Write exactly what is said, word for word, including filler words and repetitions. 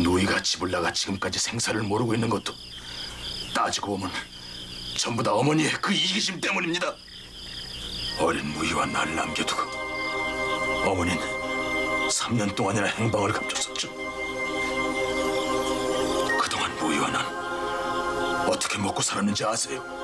누이가 집을 나가 지금까지 생사를 모르고 있는 것도 따지고 보면 전부 다 어머니의 그 이기심 때문입니다. 어린 무희와 나를 남겨두고 어머니는 삼 년 동안이나 행방을 감췄었죠. 그동안 무희와 난 어떻게 먹고 살았는지 아세요?